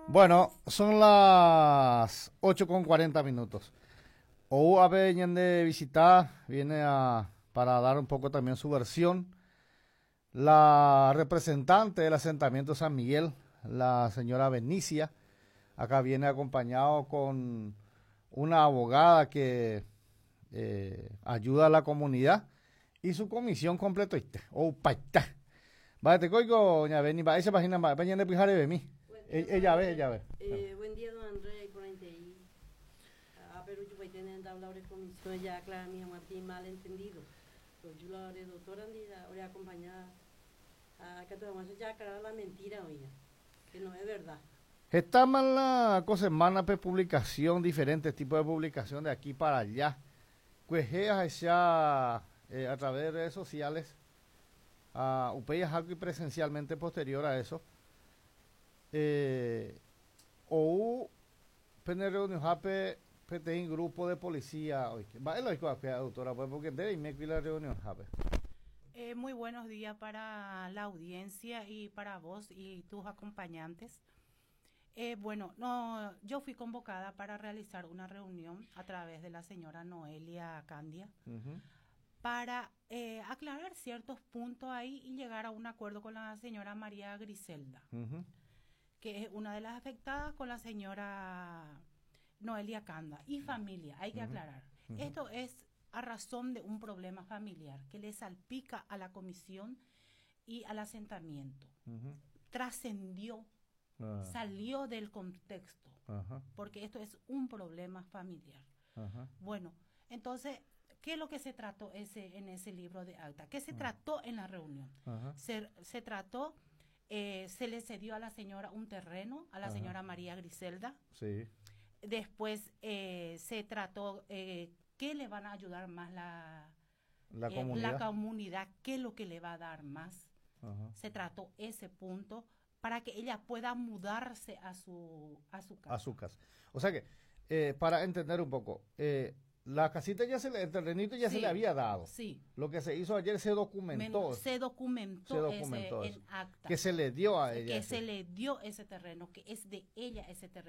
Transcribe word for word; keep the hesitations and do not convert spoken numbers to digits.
Bueno, son las ocho con cuarenta minutos. O a vienen de visitar, viene a, para dar un poco también su versión, la representante del asentamiento San Miguel, la señora Benicia. Acá viene acompañado con una abogada que eh, ayuda a la comunidad y su comisión completa. O paita. Va, te coigo, doña Beni, va, esa página va, vayan de pijare de mí. Ella ve, ella ve. Eh, buen día, don André, por ahí. A pero yo voy a tener hablar de comisión ya, claro, mi Martín mal entendido. Pues yo la haré, doctora Andida, voy a acompañar a que todo ya aclarar la mentira, oiga, que no es verdad. Está mal la cosa semana de publicación, diferentes tipos de publicación de aquí para allá. Pues ya eh, a través de redes sociales, a upeyas algo y presencialmente posterior a eso. Eh, o pene reunión hape pete en grupo de policía hoy va el oico a doctora pues porque de me la reunión hape. Eh, muy buenos días para la audiencia y para vos y tus acompañantes. Eh, bueno, no, yo fui convocada para realizar una reunión a través de la señora Noelia Candia uh-huh. para eh, aclarar ciertos puntos ahí y llegar a un acuerdo con la señora María Griselda, uh-huh. que es una de las afectadas con la señora Noelia Canda y familia, hay que uh-huh. aclarar. Uh-huh. Esto es a razón de un problema familiar que le salpica a la comisión y al asentamiento. Uh-huh. Trascendió, uh-huh. salió del contexto, uh-huh. porque esto es un problema familiar. Uh-huh. Bueno, entonces, ¿qué es lo que se trató ese, en ese libro de acta? ¿Qué se uh-huh. trató en la reunión? Uh-huh. Se, se trató, eh, se le cedió a la señora un terreno, a la uh-huh. señora María Griselda. Sí. Después eh, se trató eh, qué le van a ayudar más la, la, eh, comunidad. la comunidad, qué es lo que le va a dar más. Uh-huh. Se trató ese punto para que ella pueda mudarse a su, a su casa. A su casa. O sea que, eh, para entender un poco, eh, la casita ya se le, el terrenito ya sí, se le había dado. Sí. Lo que se hizo ayer se documentó. Men, se documentó, se documentó ese, en acta. Que se le dio a ella. Que ese. se le dio ese terreno, que es de ella ese terreno.